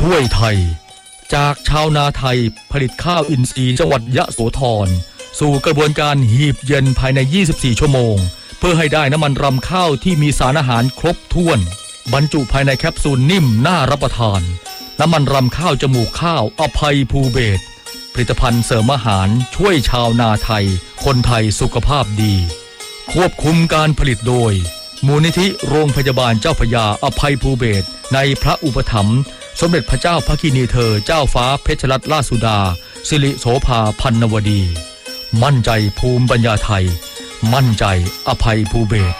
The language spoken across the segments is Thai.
ถ้วยไทยจากชาวนาไทยผลิตข้าวอินทรีย์จังหวัดยะโสธรสู่กระบวนการหีบเย็นภายใน24ชั่วโมงเพื่อให้ได้น้ำมันรำข้าวที่มีสารอาหารครบถ้วนบรรจุภายในแคปซูลนิ่มน่ารับประทานน้ำมันรำข้าวจมูกข้าวอภัยภูเบศรผลิตภัณฑ์เสริมอาหารช่วยชาวนาไทยคนไทยสุขภาพดีควบคุมการผลิตโดยมูลนิธิโรงพยาบาลเจ้าพระยาอภัยภูเบศรในพระอุปถัมภ์สมเด็จพระเจ้าพระกินีเธอเจ้าฟ้าเพชรรัตนราชสุดาสิริโสภาพันนวดีมั่นใจภูมิปัญญาไทยมั่นใจอภัยภูเบศร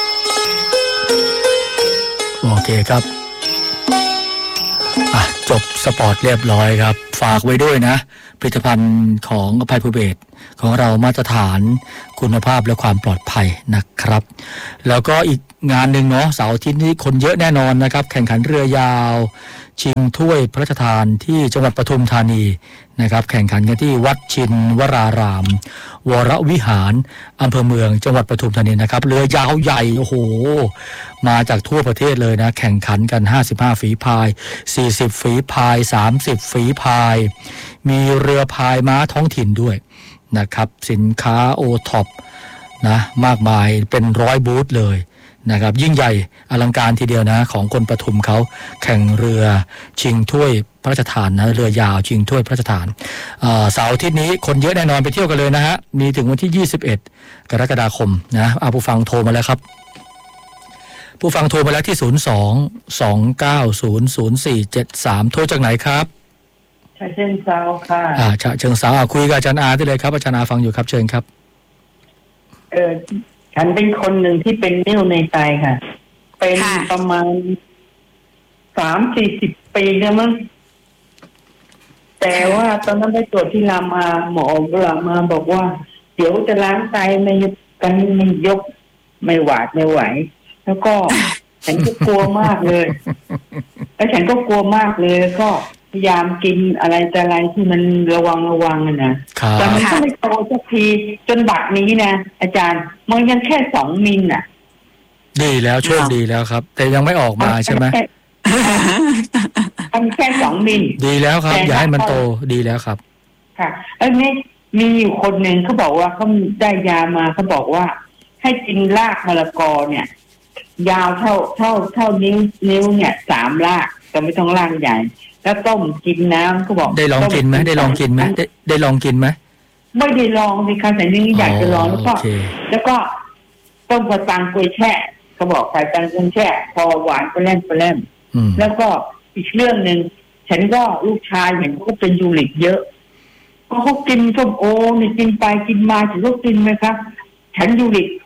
โอเคครับจบสปอร์ตเรียบร้อยครับฝากไว้ด้วยนะผลิตภัณฑ์ของอภัยภูเบศรของเรามาตรฐานคุณภาพและความปลอดภัยนะครับแล้วก็อีกงานหนึ่งเนาะเสาร์อาทิตย์นี้คนเยอะแน่นอนนะครับแข่งขันเรือยาวชิงถ้วยพระราชทานที่จังหวัดปทุมธานีนะครับแข่งขันกันที่วัดชินวรารามวรวิหารอำเภอเมืองจังหวัดปทุมธานีนะครับเรือยาวใหญ่โอ้โหมาจากทั่วประเทศเลยนะแข่งขันกัน55ฝีพาย40ฝีพาย30ฝีพายมีเรือพายม้าท้องถิ่นด้วยนะครับสินค้าโอท็อปนะมากมายเป็น100บูธเลยนะครับยิ่งใหญ่อลังการทีเดียวนะของคนปทุมเขาแข่งเรือชิงถ้วยพระราชทานนะเรือยาวชิงถ้วยพระราชทานเสาร์อาทิตย์นี้คนเยอะแน่นอนไปเที่ยวกันเลยนะฮะมีถึงวันที่21กรกฎาคมนะผู้ฟังโทรมาแล้วครับผู้ฟังโทรมาแล้วที่02-290-0473โทรจากไหนครับฉะเชิงเทราค่ะฉะเชิงเทราคุยกับอาจารย์อาได้เลยครับอาจารย์อาฟังอยู่ครับเชิญครับฉันเป็นคนหนึ่งที่เป็นนิ่วในไตค่ะเป็นประมาณ30-40 ปีแล้วมั้งแต่ว่าตอนนั้นไปตรวจที่รามาหมอรามาบอกว่าเดี๋ยวจะล้างไตไม่ยกไม่หวาดไม่ไหวแล้วก็ฉันก็กลัวมากเลยแล้วฉันก็กลัวมากเลยแล้วก็พยายามกินอะไรแต่อะไรที่มันระวังนะแต่มันก็ไม่โตสักทีจนบัดนี้นะอาจารย์มันยังแค่2 มิลน่ะดีแล้วโชคดีแล้วครับแต่ยังไม่ออกมาใช่ไหมมันแค่2 มิลดีแล้วครับอย่าให้มันโตดีแล้วครับค่ะนี่มีอยู่คนหนึ่งเขาบอกว่าเขาได้ยามาเขาบอกว่าให้กินรากมะละกอเนี่ยยาวเท่านิ้วเนี่ย3 รากแต่ไม่ต้องรากใหญ่แล้วต้มกินน้ำเขาบอกได้ลองกินไหมได้ลองกินไหมได้ลองกินไหมไม่ได้ลองเลยค่ะแต่นี่อยากจะลองแล้วก็ต้มกระตังกล้วยแช่เขาบอกใส่ตังกล้วยแช่พอหวานก็แล่นแล้วก็อีกเรื่องนึงฉันก็ลูกชายเห็นเขาเป็นยูริกเยอะก็เขากินส้มโอนี่กินไปกินมาฉันก็กินไหมครับฉันยูริก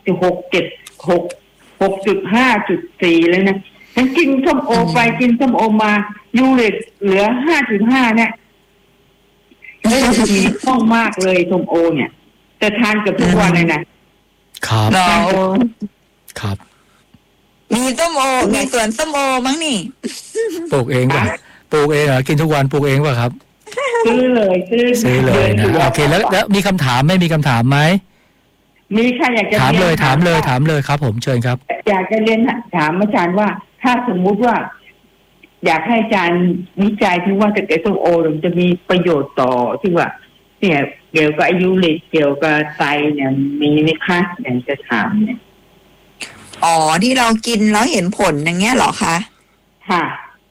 6.5.4เลยนะฉันกินส้มโอไปกินส้มโอมายูริกเหลือ 5.5 เนี่ยไม่มีข้องมากเลยส้มโอเนี่ยแต่ทานกับทุกวันเลยนะครับครับมีส้มโอมีสวนส้มโอมั้งนี่ปลูกเองป่ะปลูกเองเหรอกินทุกวันปลูกเองป่ะครับซื้อเลยนะโอเคแล้วมีคำถามไหมมีคำถามไหมมีค่ะอยากจะถามเลยครับผมเชิญครับอยากจะเรียนถามอาจารย์ว่าถ้าสมมุติว่าอยากให้อาจารย์วิจัยที่ว่าจะเกิดส้มโอมันจะมีประโยชน์ต่อที่ว่าเนี่ยเกี่ยวกับอายุเลยเกี่ยวกับไตเนี่ยมีไหมคะอยากจะถามเนี่ยที่เรากินแล้วเห็นผลอย่างเงี้ยเหรอคะค่ะ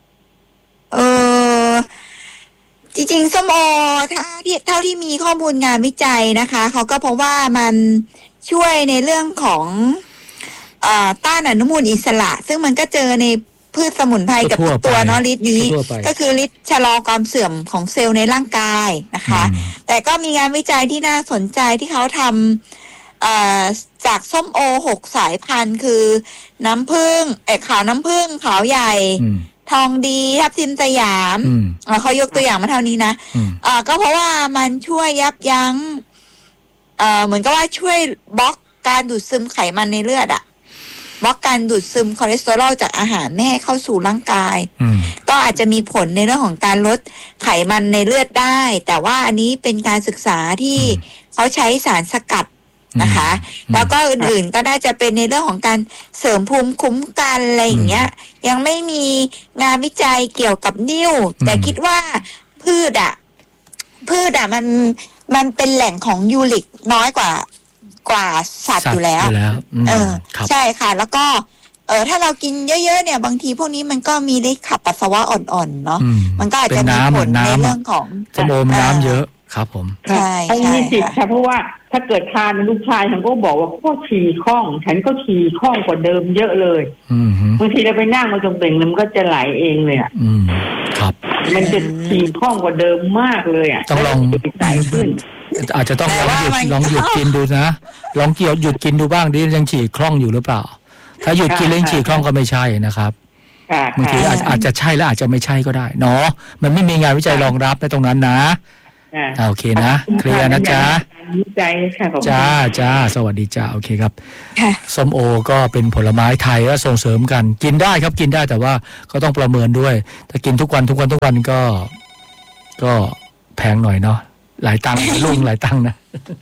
จริงๆส้มโอเท่าที่มีข้อมูลงานวิจัยนะคะเขาก็พบว่ามันช่วยในเรื่องของต้านอนุมูลอิสระซึ่งมันก็เจอในพืชสมุนไพรกับตัวเนาะฤทธิ์นี้ก็คือฤทธิ์ชะลอความเสื่อมของเซลล์ในร่างกายนะคะแต่ก็มีงานวิจัยที่น่าสนใจที่เขาทำจากส้มโอ6 สายพันธุ์คือน้ำผึ้งขาวน้ำผึ้งขาวใหญ่ทองดีทับทิมสยามเขายกตัวอย่างมาเท่านี้นะก็เพราะว่ามันช่วยยับยั้งเหมือนกับว่าช่วยบล็อกการดูดซึมไขมันในเลือดบล็อกการดูดซึมคอเลสเตอรอลจากอาหารไม่ให้เข้าสู่ร่างกายก็อาจจะมีผลในเรื่องของการลดไขมันในเลือดได้แต่ว่าอันนี้เป็นการศึกษาที่เขาใช้สารสกัดนะคะอืมแล้วก็อื่นๆก็น่าจะเป็นในเรื่องของการเสริมภูมิคุ้มกันอะไรอย่างเงี้ย ยังไม่มีงานวิจัยเกี่ยวกับนิ่วแต่คิดว่าพืชอ่ะมันเป็นแหล่งของยูริกน้อยกว่าสัตว์อยู่แล้วครับใช่ค่ะ แล้วก็ถ้าเรากินเยอะๆเนี่ยบางทีพวกนี้มันก็มีฤทธิ์ขับปัสสาวะอ่อนๆเนาะมันก็อาจจะมีผลในเรื่องของส้มโอน้ำเยอะครับผมใช่ไอ้นี่สิค่ะเพราะว่าถ้าเกิดทานลูกชายฉันก็บอกว่าก็ฉี่คล่อง ฉันก็ฉี่คล่องกว่าเดิมเยอะเลยบางทีเราไปนั่งมาจมเป่งมันก็จะไหลเองเลยอ่ะครับมันจะฉี่คล่องกว่าเดิมมากเลยอ่ะต้องลองใส่ขึ้นอาจจะต้องลองหยุดกินดูนะลองหยุดกินดูบ้างดิยังฉี่คล่องอยู่หรือเปล่าถ้าหยุดกินแล้วฉี่คล่องก็ไม่ใช่นะครับบางทีอาจจะใช่แล้วอาจจะไม่ใช่ก็ได้เนาะมันไม่มีงานวิจัยรองรับในตรงนั้นนะโอเคนะเคลียร์นะจ๊ะวิจัยค่ะจ้าสวัสดีจ้าโอเคครับส้มโอก็เป็นผลไม้ไทยก็ส่งเสริมกันกินได้ครับกินได้แต่ว่าก็ต้องประเมินด้วยถ้ากินทุกวันก็แพงหน่อยเนาะหลายตังค์ลุงหลายตังค์นะ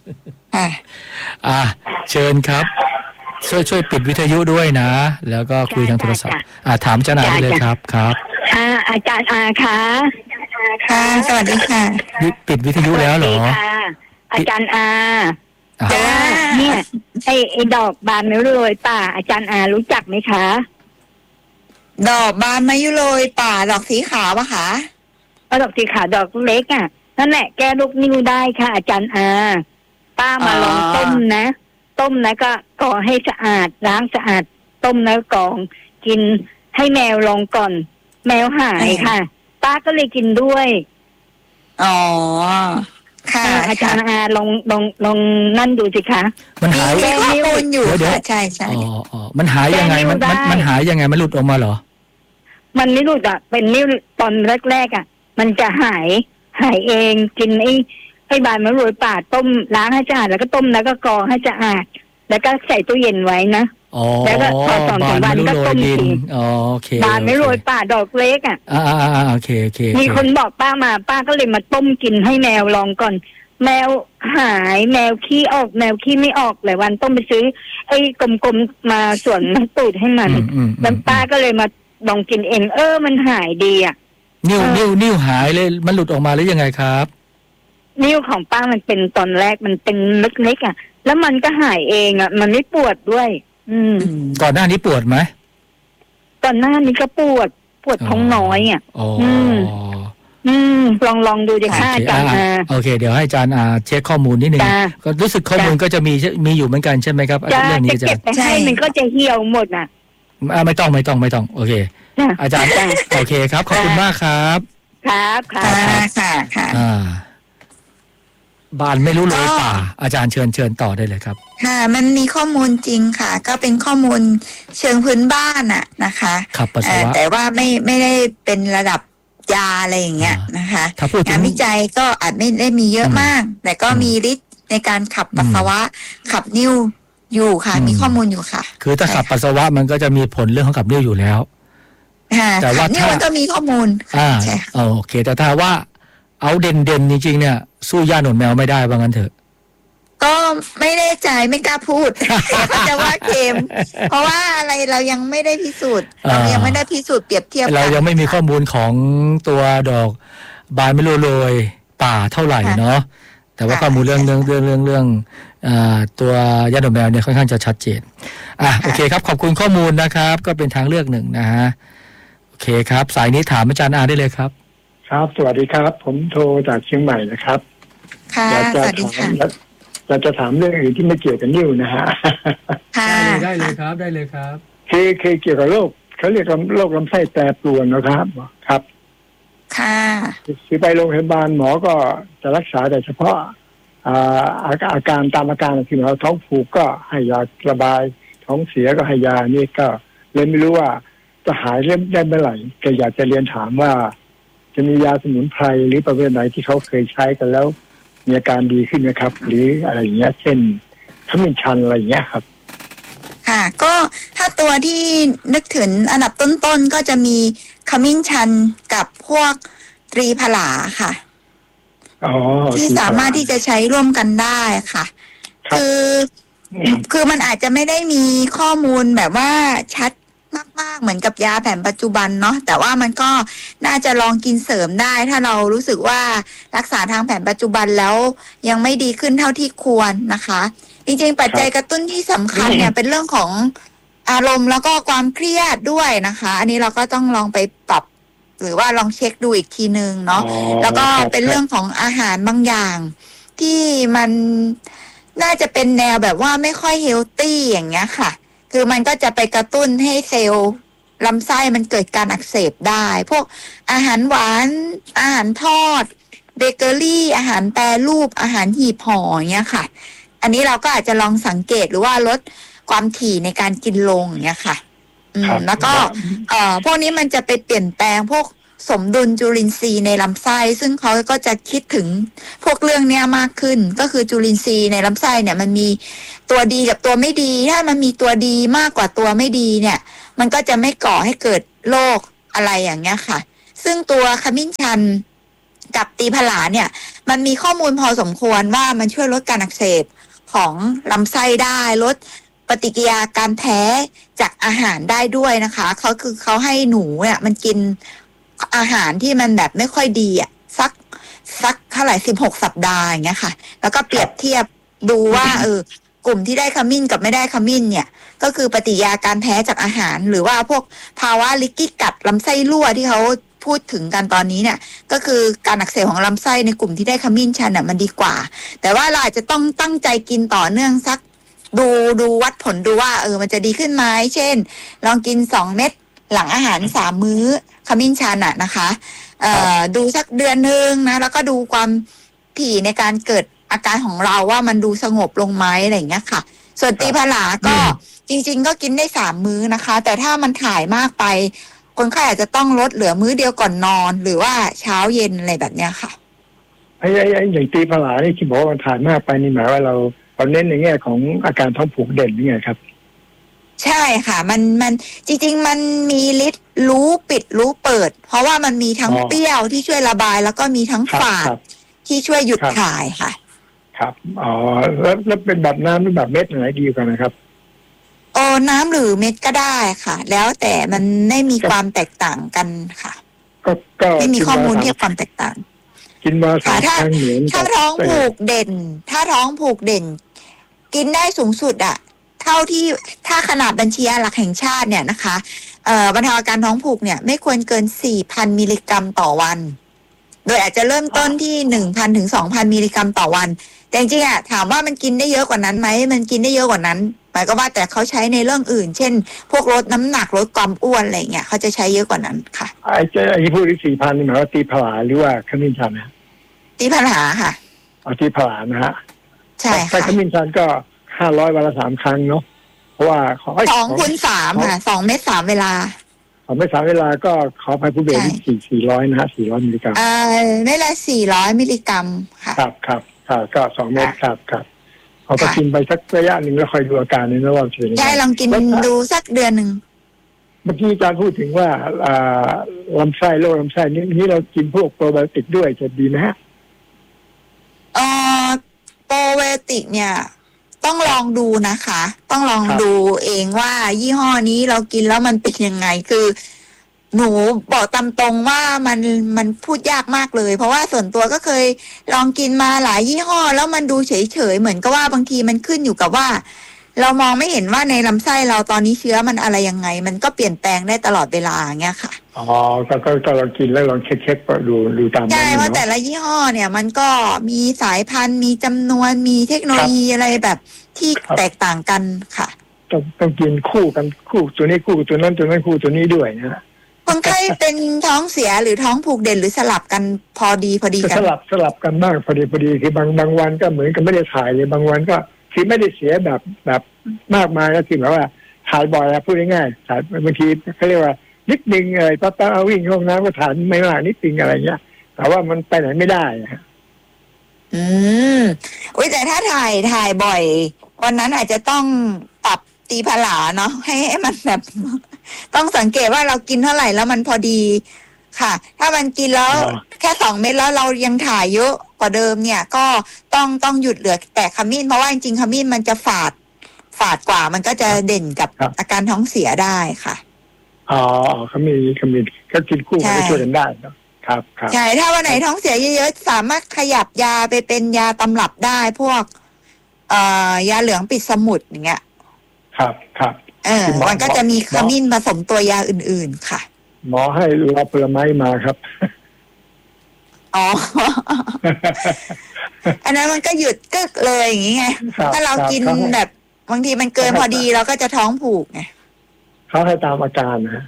เชิญครับช่วยปิดวิทยุด้วยนะแล้วก็คุยทางโทรศัพท์ถามอาจารย์อาได้เลยครับอาจารย์อาค่ะสวัสดีค่ะปิดวิทยุแล้วเหรออาจารย์อาเนี่ยไอ้ดอกบานไม่โรยป่าอาจารย์อารู้จักไหมคะดอกบานมะยุโรยป่าดอกสีขาวปะคะดอกสีขาวดอกเล็กนั่นแหละแก้ลูกนิ้วได้ค่ะอาจารย์อาป้ามาลองต้มนะก็กรองให้สะอาดล้างสะอาดต้มแล้วกรองกินให้แมวลองก่อนแมวหายค่ะป้าก็เลยกินด้วยค่ะอาจารย์อาลองนั่นดูสิคะมันหายข้อมูลอยู่ใช่มันหายยังไงมันหายยังไงมันหลุดออกมาเหรอมันไม่หลุดเป็นนิ้วตอนแรกมันจะหายเองกินไอ้ใบมะกรูดป่าต้มล้างให้สะอาดแล้วก็ต้มแล้วก็กรองให้สะอาดแล้วก็ใส่ตู้เย็นไว้นะแล้วก็พอ2-3 วันก็ต้มกินโอเคบานมะกรูดป่าดอกเล็กโอเคมีคนบอกป้าก็เลยมาต้มกินให้แมวลองก่อนแมวหายแมวขี้ออกแมวขี้ไม่ออกหลายวันต้องไปซื้อไอ้กลมๆมาส่วนมาตูดให้มันแล้วป้าก็เลยมาลองกินเองมันหายดีนิ้วหายเลยมันหลุดออกมาหรือยังไงครับนิ้วของป้ามันเป็นตอนแรกมันเป็นเล็กๆแล้วมันก็หายเองมันไม่ปวดด้วยก่อนหน้านี้ปวดไหมก่อนหน้านี้ก็ปวดท้องน้อยลองดูดิค่ะอาจารย์โอเคเดี๋ยวให้อาจารย์เช็คข้อมูลนิดนึงก็รู้สึกข้อมูลก็จะมีอยู่เหมือนกันใช่ไหมครับเรื่องนี้จะเก็บไปให้มันก็จะเหี่ยวหมดไม่ต้องโอเคอาจารย์โอเคครับขอบคุณมากครับค่ะบานไม่รู้เลยป่าอาจารย์เชิญต่อได้เลยครับค่ะมันมีข้อมูลจริงค่ะก็เป็นข้อมูลเชิงพื้นบ้านนะคะแต่ว่าไม่ได้เป็นระดับยาอะไรอย่างเงี้ยนะคะงานวิจัยก็อาจไม่ได้มีเยอะมากแต่ก็มีฤทธิ์ในการขับปัสสาวะขับนิ่วอยู่ค่ะมีข้อมูลอยู่ค่ะคือถ้าขับปัสสาวะมันก็จะมีผลเรื่องของขับนิ่วอยู่แล้วแต่ว่านี่มันก็มีข้อมูลใช่โอเคแต่ถ้าว่าเอาเด่นจริงๆเนี่ยสู้ย่าหนวดแมวไม่ได้ว่างั้นเถอะก็ไม่แน่ใจไม่กล้าพูดก็จะว่าเกมเพราะว่าอะไรเรายังไม่ได้พิสูจน์เรายังไม่ได้พิสูจน์เปรียบเทียบเรายังไม่มีข้อมูลของตัวดอกบานไม่รู้โรยป่าเท่าไหร่เนาะแต่ว่าข้อมูลเรื่องตัวย่าหนวดแมวเนี่ยค่อนข้างจะชัดเจนโอเคครับขอบคุณข้อมูลนะครับก็เป็นทางเลือกหนึ่งนะฮะโอเคครับสายนี้ถามอาจารย์อาได้เลยครับครับสวัสดีครับผมโทรจากเชียงใหม่นะครับค่ะสวัสดีค่ะเราจะถามเรื่องอื่นที่ไม่เกี่ยวกับนิ้วนะฮะได้เลยครับเคยเกี่ยวกับโรคเขาเรียกโรคลำไส้แปรปรวนนะครับครับค่ะคือไปโรงพยาบาลหมอก็จะรักษาแต่เฉพาะอาการตามอาการคือเราท้องผูกก็ให้ยาระบายท้องเสียก็ให้ยานี่ก็เลยไม่รู้ว่าจะหายได้เมื่อไหร่ก็อยากจะเรียนถามว่าจะมียาสมุนไพรหรือประเภทไหนที่เขาเคยใช้กันแล้วมีอาการดีขึ้นไหมครับหรืออะไรอย่างเงี้ยเช่นขมิ้นชันอะไรอย่างเงี้ยครับค่ะก็ถ้าตัวที่นึกถึงอันดับต้นๆก็จะมีขมิ้นชันกับพวกตรีผลาค่ะที่สามารถที่จะใช้ร่วมกันได้ค่ะคือมันอาจจะไม่ได้มีข้อมูลแบบว่าชัดมากๆเหมือนกับยาแผนปัจจุบันเนาะแต่ว่ามันก็น่าจะลองกินเสริมได้ถ้าเรารู้สึกว่ารักษาทางแผนปัจจุบันแล้วยังไม่ดีขึ้นเท่าที่ควรนะคะจริงๆปัจจัยกระตุ้นที่สำคัญเนี่ยเป็นเรื่องของอารมณ์แล้วก็ความเครียดด้วยนะคะอันนี้เราก็ต้องลองไปปรับหรือว่าลองเช็คดูอีกทีนึงเนาะแล้วก็เป็นเรื่องของอาหารบางอย่างที่มันน่าจะเป็นแนวแบบว่าไม่ค่อยเฮลตี้อย่างเงี้ยค่ะคือมันก็จะไปกระตุ้นให้เซลล์ลำไส้มันเกิดการอักเสบได้พวกอาหารหวานอาหารทอดเบเกอรี่อาหารแปรรูปอาหารหีบห่ออย่างเงี้ยค่ะอันนี้เราก็อาจจะลองสังเกตหรือว่าลดความถี่ในการกินลงอย่างเงี้ยค่ะแล้วก็พวกนี้มันจะไปเปลี่ยนแปลงพวกสมดุลจุลินทรีย์ในลำไส้ซึ่งเขาก็จะคิดถึงพวกเรื่องเนี้ยมากขึ้นก็คือจุลินทรีย์ในลำไส้เนี่ยมันมีตัวดีกับตัวไม่ดีถ้ามันมีตัวดีมากกว่าตัวไม่ดีเนี่ยมันก็จะไม่ก่อให้เกิดโรคอะไรอย่างเงี้ยค่ะซึ่งตัวขมิ้นชันกับตีผลาเนี่ยมันมีข้อมูลพอสมควรว่ามันช่วยลดการอักเสบของลำไส้ได้ลดปฏิกิริยาการแพ้จากอาหารได้ด้วยนะคะเขาให้หนูเนี่ยมันกินอาหารที่มันแบบไม่ค่อยดีอ่ะสักเท่าไหร่16 สัปดาห์อย่างเงี้ยค่ะแล้วก็เปรียบเทียบดูว่ากลุ่มที่ได้ขมิ้นกับไม่ได้ขมิ้นเนี่ยก็คือปฏิกิริยาการแพ้จากอาหารหรือว่าพวกภาวะลิกิดกัดลำไส้รั่วที่เขาพูดถึงกันตอนนี้เนี่ยก็คือการอักเสบของลำไส้ในกลุ่มที่ได้ขมิ้นชันน่ะมันดีกว่าแต่ว่าเราอาจจะต้องตั้งใจกินต่อเนื่องสักดูวัดผลดูว่ามันจะดีขึ้นไหมเช่นลองกิน2 เม็ดหลังอาหาร3 มื้อขมิ้นชันนะคะดูสักเดือนนึงนะแล้วก็ดูความถี่ในการเกิดอาการของเราว่ามันดูสงบลงไหมอะไรอย่างเงี้ยค่ะส่วนตีผลาก็จริงๆก็กินได้3 มื้อนะคะแต่ถ้ามันถ่ายมากไปคนไข้อาจจะต้องลดเหลือมื้อเดียวก่อนนอนหรือว่าเช้าเย็นอะไรแบบเนี้ยค่ะไอ้อย่างตีผลานี่ที่บอกว่ามันถ่ายมากไปนี่หมายว่าเราเน้นในแง่ของอาการท้องผูกเด่นนี่ไงครับใช่ค่ะมันจริงๆมันมีฤทธิ์รู้ปิดรู้เปิดเพราะว่ามันมีทั้งเปรี้ยวที่ช่วยระบายแล้วก็มีทั้งฝาดที่ช่วยหยุดถ่ายค่ะครับแล้วเป็นแบบน้ำหรือแบบเม็ดไหนดีกว่านะครับน้ำหรือเม็ดก็ได้ค่ะแล้วแต่มันไม่มีความแตกต่างกันค่ะก็ไม่มีข้อมูลเทียบความแตกต่างกินมา3 ครั้งเหมือนถ้าท้องผูกเด่นกินได้สูงสุดเท่าที่ถ้าขนาดบัญชียาหลักแห่งชาติเนี่ยนะคะบรรเทาอาการท้องผูกเนี่ยไม่ควรเกิน 4,000 มิลลิกรัมต่อวันโดยอาจจะเริ่มต้นที่ 1,000 ถึง 2,000 มิลลิกรัมต่อวันแต่จริงๆถามว่ามันกินได้เยอะกว่านั้นไหมมันกินได้เยอะกว่านั้นหมายก็ว่าแต่เขาใช้ในเรื่องอื่นเช่นพวกลดน้ำหนักลดความอ้วนอะไรเงี้ยเขาจะใช้เยอะกว่านั้นค่ะไอ้พูดที่ 4,000 นี่หมายว่าตีผลาหรือว่าขมิ้นชันนะตีผลาค่ะตีผลานะฮะใช่ค่ะขมิ้นชันก็500 วันละ 3 ครั้งเนาะเพราะว่า 2 คูณ 3ค่ะ2 เม็ด3 เวลา 2 เม็ด3 เวลาก็ขอไปผู้เบส400นะฮะ400 มิลลิกรัมเม็ดละ400 มิลลิกรัมค่ะครับก็2 เม็ดครับเขาก็กินไปสักระยะหนึ่งแล้วค่อยดูอาการนี่นะว่าจะเป็นยังไงใช่ลองกินดูสักเดือนนึงเมื่อกี้อาจารย์พูดถึงว่าลำไส้โรคลำไส้นี่เรากินพวกโปรไบโอติกด้วยจะดีไหมฮะโปรไบโอติกเนี่ยต้องลองดูนะคะต้องลองดูเองว่ายี่ห้อนี้เรากินแล้วมันเป็นยังไงคือหนูบอกตามตรงว่ามันพูดยากมากเลยเพราะว่าส่วนตัวก็เคยลองกินมาหลายยี่ห้อแล้วมันดูเฉยๆเหมือนกับว่าบางทีมันขึ้นอยู่กับว่าเรามองไม่เห็นว่าในลำไส้เราตอนนี้เชื้อมันอะไรยังไงมันก็เปลี่ยนแปลงได้ตลอดเวลาอย่างเงี้ยค่ะก็ลองกินแล้วลองเช็คดูตามใช่ว่าแต่ละยี่ห้อเนี่ยมันก็มีสายพันธุ์มีจำนวนมีเทคโนโลยีอะไรแบบที่แตกต่างกันค่ะต้องกินคู่กันคู่ตัวนี้คู่ตัวนั้นคู่ตัวนี้ด้วยนะคนไข้เป็นท้องเสียหรือท้องผูกเด่นหรือสลับกันพอดีกันสลับกันบ้างพอดีคือบางวันก็เหมือนกันไม่ได้ถ่ายเลยบางวันก็คือไม่ได้เสียแบบมากมายก็คือแบบว่าถ่ายบ่อยพูดง่ายๆถ่ายบางทีเขาเรียกว่านิดนึงอะไรป้าวิ่งห้องน้ำก็ถ่ายไม่มากนิดนึงอะไรเงี้ยแต่ว่ามันไปไหนไม่ได้แต่ถ้าถ่ายบ่อยวันนั้นอาจจะต้องปรับตีผลาเนาะให้มันแบบต้องสังเกตว่าเรากินเท่าไหร่แล้วมันพอดีค่ะ ถ้ามันกินแล้วแค่2 เม็ดแล้วเรายังถ่ายเยอะกว่าเดิมเนี่ยก็ต้องหยุดเหลือแต่ขมิ้นเพราะว่าจริงๆขมิ้นมันจะฝาดกว่ามันก็จะเด่นกับอาการท้องเสียได้ค่ะอ๋อเขามีก็กินคู่กันก็ช่วยกันได้ครับใช่ถ้าวันไหนท้องเสียเยอะๆสามารถขยับยาไปเป็นยาตำรับได้พวกยาเหลืองปิดสมุดอย่างเงี้ยครับมันก็จะมีขมิ้นผสมตัวยาอื่นๆค่ะหมอให้เราผลไม้มาครับอ๋อ อันนั้นมันก็หยุดกึกเลยอย่างงี้ไงถ้าเรากินแบบบางทีมันเกินพอดีเราก็จะท้องผูกไงเขาให้ตามอาการนะ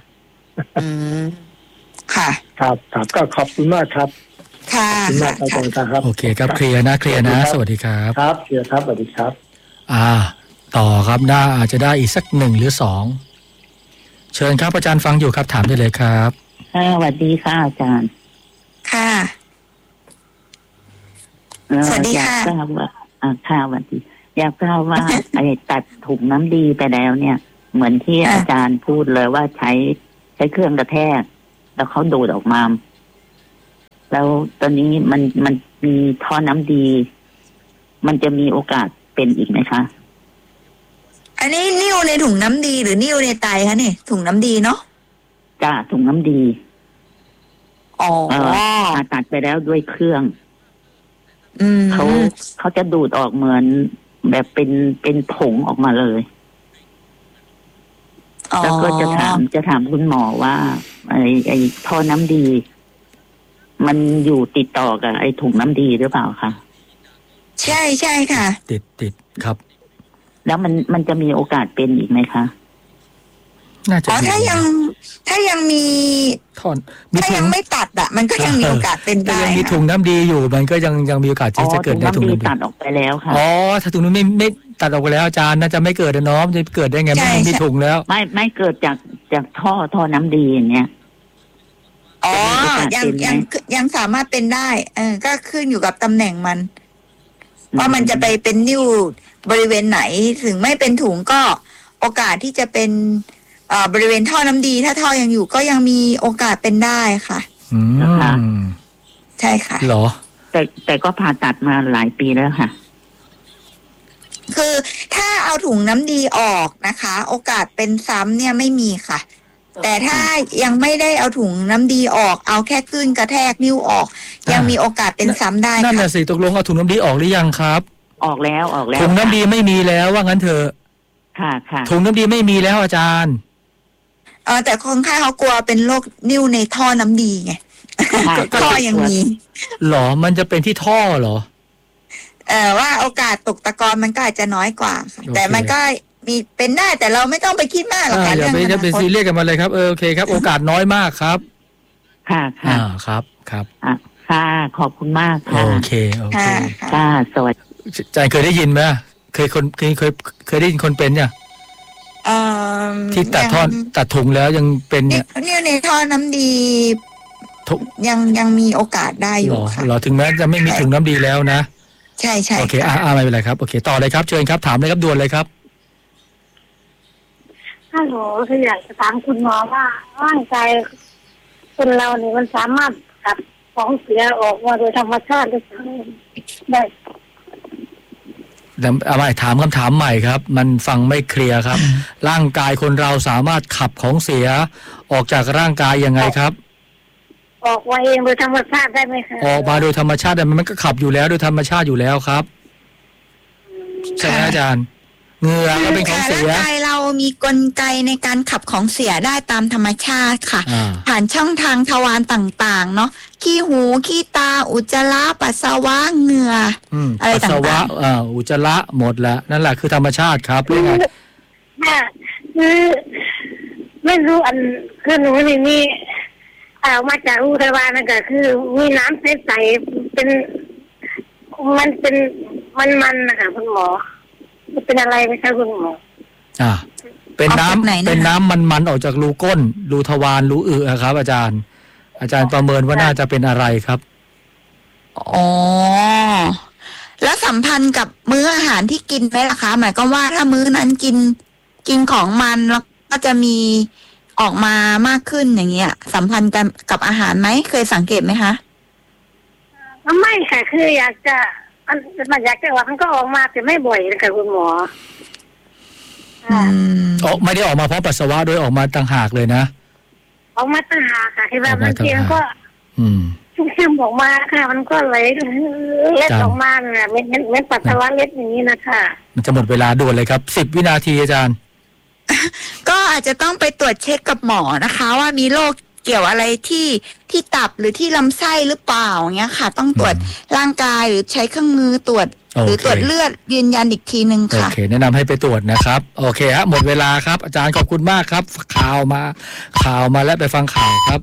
ค่ะครับก็ขอบคุณมากครับค่ะโอเคครับเคลียร์นะสวัสดีครับครับเคลียร์ครับสวัสดีครับต่อครับอาจจะได้อีกสัก1 หรือ 2เชิญครับอาจารย์ฟังอยู่ครับถามได้เลยครับสวัสดีค่ะอาจารย์ค่ะสวัสดีค่ะอยากทราบว่าค่ะสวัสดีอยากทราบว่า ไอ้ตัดถุงน้ำดีไปแล้วเนี่ยเหมือนที่อาจารย์พูดเลยว่าใช้เครื่องกระแทกแล้วเขาดูดออกมาแล้วตอนนี้มันมีท่อน้ำดีมันจะมีโอกาสเป็นอีกไหมคะอันนี้นิ่วในถุงน้ำดีหรือนิ่วในไตคะเนี่ยถุงน้ำดีเนาะจ้ะถุงน้ำดีผ่าตัดไปแล้วด้วยเครื่องเขาจะดูดออกเหมือนแบบเป็นผงออกมาเลยแล้วก็จะถามคุณหมอว่าไอ้ท่อน้ำดีมันอยู่ติดต่อกับไอ้ถุงน้ำดีหรือเปล่าคะใช่ค่ะติดครับแล้วมันจะมีโอกาสเป็นอีกไหมคะน่าจะถ้ายังมีถ้ายังไม่ตัดมันก็ยังมีโอกาสเป็นได้ยังมีถุงน้ำดีอยู่มันก็ยังมีโอกาสที่จะเกิดในถุงน้ำดีตัดออกไปแล้วค่ะถ้าถุงน้ำไม่ตัดออกไปแล้วอาจารย์น่าจะไม่เกิดนะน้องจะเกิดได้ไงไม่มีถุงแล้วไม่เกิดจากท่อน้ำดีอย่างเงี้ยยังสามารถเป็นได้ก็ขึ้นอยู่กับตำแหน่งมันว่ามันจะไปเป็นนิ่วบริเวณไหนถึงไม่เป็นถุงก็โอกาสที่จะเป็นบริเวณท่อน้ำดีถ้าท่อยังอยู่ก็ยังมีโอกาสเป็นได้ค่ะนะคะใช่ค่ะหรอแต่ก็ผ่าตัดมาหลายปีแล้วค่ะคือถ้าเอาถุงน้ำดีออกนะคะโอกาสเป็นซ้ำเนี่ยไม่มีค่ะแต่ถ้ายังไม่ได้เอาถุงน้ำดีออกเอาแค่คลื่นกระแทกนิ้วออกยังมีโอกาสเป็นซ้ำได้นั่นน่ะสิตกลงเอาถุงน้ำดีออกหรือยังครับออกแล้วถุงน้ำดีไม่มีแล้วว่างั้นเถอะค่ะถุงน้ำดีไม่มีแล้วอาจารย์แต่คนไข้เขากลัวเป็นโรคนิ่วในท่อน้ำดีไงท่อยังมีหรอมันจะเป็นที่ท่อเหรอว่าโอกาสตกตะกอนมันก็อาจจะน้อยกว่าแต่มันก็มีเป็นได้แต่เราไม่ต้องไปคิดมากหรอกค่ะอย่าไปซีเรียสกันมาเลยครับโอเคครับโอกาสน้อยมากครับค่ะครับค่ะขอบคุณมากค่ะโอเคค่ะสวัสดีใจเคยได้ยินไหมเคยได้ยินคนเป็นเนี่ยที่ตัดถุงแล้วยังเป็นเนี่ยในท่อน้ำดียังมีโอกาสได้อยู่ค่ะหรอถึงแม้จะไม่มีถุงน้ำดีแล้วนะใช่โอเคไม่เป็นไรครับโอเคต่อเลยครับเชิญครับถามเลยครับด่วนเลยครับฮัลโหลคืออยากจะถามคุณหมอว่าร่างกายคนเราเนี่ยมันสามารถขับของเสียออกมาโดยธรรมชาติได้เอาใหม่ถามคำถามใหม่ครับมันฟังไม่เคลียร์ครับร่างกายคนเราสามารถขับของเสียออกจากร่างกายยังไงครับออกมาเองโดยธรรมชาติได้ไหมคะออกมาโดยธรรมชาติมันก็ขับอยู่แล้วโดยธรรมชาติอยู่แล้วครับใช่ไหมอาจารย์เหงื่อก็เป็นของเสียร่างกายเรามีกลไกในการขับของเสียได้ตามธรรมชาติค่ะผ่านช่องทางทวารต่างๆเนาะขี้หูขี้ตาอุจจาระปัสสาวะเหงื่ออะไรต่างๆปัสสาวะอุจจาระหมดแล้วนั่นแหละคือธรรมชาติครับเป็นไงคือไม่รู้คือหนูนี่เอามาจากอุทวารนั่นก็คือมีน้ำใสๆมันเป็นมันนะคะคุณหมอเป็นอะไรไหมคะคุณหมอเป็นน้ำมันออกจากรูก้นรูทวารรูอึครับอาจารย์ประเมินว่าน่าจะเป็นอะไรครับแล้วสัมพันธ์กับมื้ออาหารที่กินไหมล่ะคะหมายความว่าถ้ามื้อนั้นกินของมันแล้วก็จะมีออกมามากขึ้นอย่างเงี้ยสัมพันธ์กันกับอาหารไหมเคยสังเกตไหมคะไม่ค่ะคืออยากจะมันอยากจะออกมันก็ออกมาแต่ไม่บ่อยค่ะคุณหมอไม่ได้ออกมาเพราะปัสสาวะโดยออกมาต่างหากเลยนะออกมาต่างหากค่ะที่ว่ามันเพียงก็ชุ่มๆออกมาค่ะมันก็ไหลเล็ดออกมาเนี่ยไม่ปัสสาวะเล็ดอย่างนี้นะคะมันจะหมดเวลาด่วนเลยครับ10 วินาทีอาจารย์ก็อาจจะต้องไปตรวจเช็คกับหมอนะคะว่ามีโรคเกี่ยวอะไรที่ตับหรือที่ลำไส้หรือเปล่าเงี้ยค่ะต้องตรวจร่างกายหรือใช้เครื่องมือตรวจหรือตรวจเลือดยืนยันอีกทีนึงค่ะโอเคแนะนำให้ไปตรวจนะครับโอเคฮะหมดเวลาครับอาจารย์ขอบคุณมากครับข่าวมาและไปฟังข่าวครับ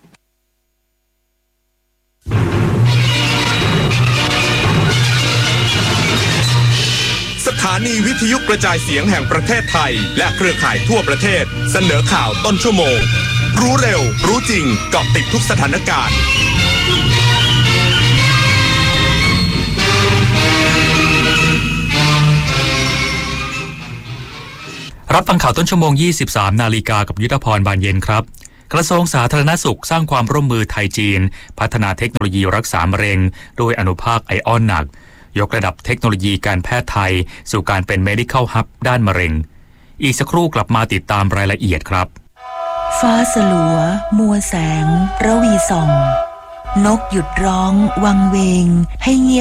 สถานีวิทยุกระจายเสียงแห่งประเทศไทยและเครือข่ายทั่วประเทศเสนอข่าวต้นชั่วโมงรู้เร็วรู้จริงเกาะติดทุกสถานการณ์รับฟังข่าวต้นชั่วโมง 23 นาฬิกากับยุทธพรบานเย็นครับกระทรวงสาธารณสุขสร้างความร่วมมือไทยจีนพัฒนาเทคโนโลยีรักษามะเร็งโดยอนุภาคไอออนหนักยกระดับเทคโนโลยีการแพทย์ไทยสู่การเป็น Medical Hub ด้านมะเร็งอีกสักครู่กลับมาติดตามรายละเอียดครับฟ้าสลัวมัวแสงระวีส่องนกหยุดร้องวังเวงให้เงียบ